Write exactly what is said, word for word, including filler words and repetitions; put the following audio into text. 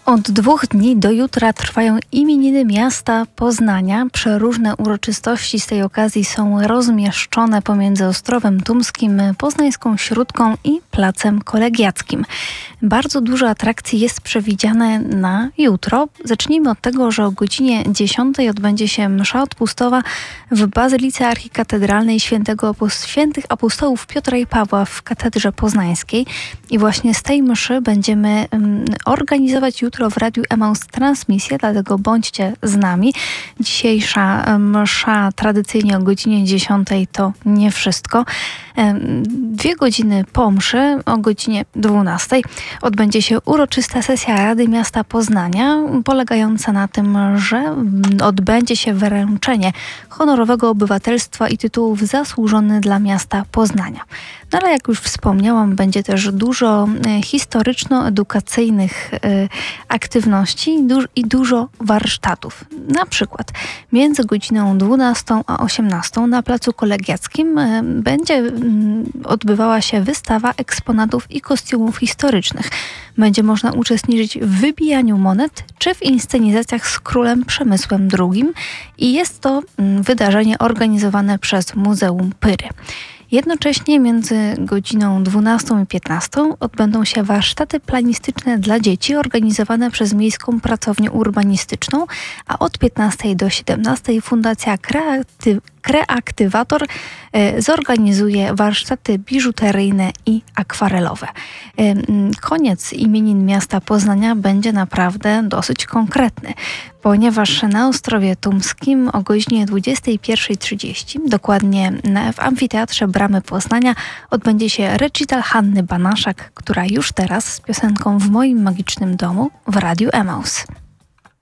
Od dwóch dni do jutra trwają imieniny miasta Poznania. Przeróżne uroczystości z tej okazji są rozmieszczone pomiędzy Ostrowem Tumskim, Poznańską Śródką i Placem Kolegiackim. Bardzo dużo atrakcji jest przewidziane na jutro. Zacznijmy od tego, że o godzinie dziesiątej odbędzie się msza odpustowa w Bazylice Archikatedralnej Świętego Apos- Świętych Apostołów Piotra i Pawła w Katedrze Poznańskiej. I właśnie z tej mszy będziemy um, organizować jutro w Radiu Emaus transmisję, dlatego bądźcie z nami. Dzisiejsza msza tradycyjnie o godzinie dziesiątej to nie wszystko. Dwie godziny po mszy, o godzinie dwunastej, odbędzie się uroczysta sesja Rady Miasta Poznania, polegająca na tym, że odbędzie się wręczenie honorowego obywatelstwa i tytułów zasłużony dla miasta Poznania. No ale jak już wspomniałam, będzie też dużo historyczno-edukacyjnych aktywności i dużo warsztatów. Na przykład między godziną dwunastą a osiemnastą na Placu Kolegiackim będzie odbywała się wystawa eksponatów i kostiumów historycznych. Będzie można uczestniczyć w wybijaniu monet czy w inscenizacjach z królem Przemysłem drugim i jest to wydarzenie organizowane przez Muzeum Pyry. Jednocześnie między godziną dwunastą i piętnastą odbędą się warsztaty planistyczne dla dzieci organizowane przez Miejską Pracownię Urbanistyczną, a od piętnastej do siedemnastej Fundacja Kreaty- Kreaktywator e, zorganizuje warsztaty biżuteryjne i akwarelowe. E, koniec imienin miasta Poznania będzie naprawdę dosyć konkretny, ponieważ na Ostrowie Tumskim o godzinie dwudziestej pierwszej trzydzieści, dokładnie w Amfiteatrze Bramy Poznania, odbędzie się recital Hanny Banaszak, która już teraz z piosenką W moim magicznym domu w Radiu Emaus.